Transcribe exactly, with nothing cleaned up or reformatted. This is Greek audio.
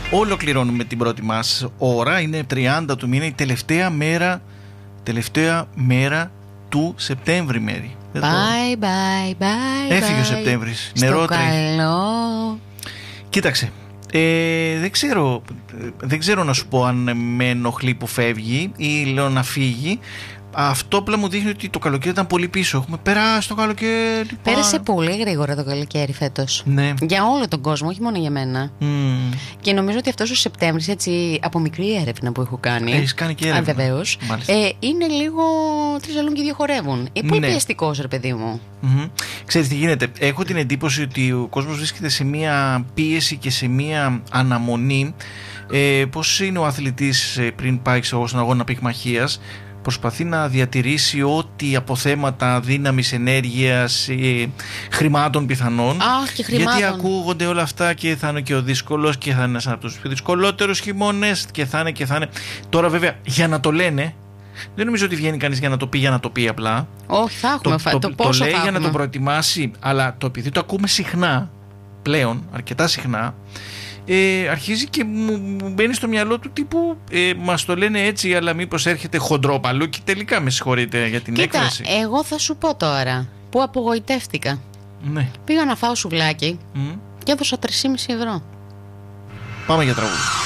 Ολοκληρώνουμε την πρώτη μας ώρα. Είναι τριάντα του μήνα, η τελευταία μέρα, τελευταία μέρα του Σεπτέμβρη, Μέρη. Bye, bye, bye. Έφυγε bye. ο Σεπτέμβρης. Στο Νερό καλό. Κοίταξε. Ε, δεν ξέρω, δεν ξέρω να σου πω αν με ενοχλεί που φεύγει ή λέω να φύγει. Αυτό απλά μου δείχνει ότι το καλοκαίρι ήταν πολύ πίσω. Έχουμε περάσει το καλοκαίρι. Πέρασε πολύ γρήγορα το καλοκαίρι φέτος. Ναι. Για όλο τον κόσμο, όχι μόνο για μένα. Mm. Και νομίζω ότι αυτός ο Σεπτέμβρης, έτσι, από μικρή έρευνα που έχω κάνει. Έχεις κάνει και έρευνα. Βεβαίως. Ε, είναι λίγο τρεις ζαλούν και δύο χορεύουν. Ε, πολύ ναι. πιεστικός, ρε παιδί μου. Mm-hmm. Ξέρεις τι γίνεται. Έχω την εντύπωση ότι ο κόσμος βρίσκεται σε μία πίεση και σε μία αναμονή. Ε, πώς είναι ο αθλητής πριν πάει στον αγώνα πυγμαχίας. Προσπαθεί να διατηρήσει ό,τι αποθέματα δύναμης, ενέργειας, ε, χρημάτων πιθανών. Αχ, και χρημάτων. Γιατί ακούγονται όλα αυτά και θα είναι και ο δύσκολος και θα είναι ένας από τους πιο δυσκολότερους χειμώνες και θα είναι και θα είναι. Τώρα βέβαια για να το λένε, δεν νομίζω ότι βγαίνει κανείς για να το πει για να το πει απλά. Όχι, θα έχουμε. Το, το, το, το, πόσο το λέει θα για έχουμε. να το προετοιμάσει, αλλά το επειδή το ακούμε συχνά πλέον, αρκετά συχνά, Ε, αρχίζει και μου, μου μπαίνει στο μυαλό του τύπου ε, μας το λένε έτσι, αλλά μήπως έρχεται χοντρόπαλο και τελικά με συγχωρείτε για την Κοίτα, έκφραση. εγώ θα σου πω τώρα που απογοητεύτηκα. Ναι. Πήγα να φάω σουβλάκι Mm. και έδωσα τρία και μισό ευρώ. Πάμε για τραγούδι.